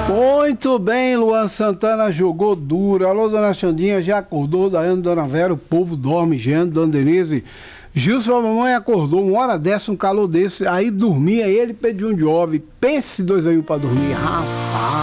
Muito bem, Luan Santana jogou duro. Alô, dona Xandinha, já acordou? Daiane, dona Vera, o povo dorme, Jean, dona Denise. Gilson, a mamãe acordou, uma hora dessa, um calor desse, aí dormia ele, pediu um jovem. Pense 2 aí pra dormir, rapaz.